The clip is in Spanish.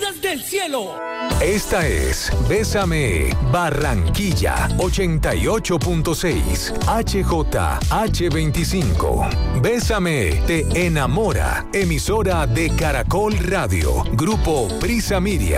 caídas del cielo. Esta es Bésame Barranquilla 88.6 HJH25. Bésame te enamora. Emisora de Caracol Radio. Grupo Prisa Media.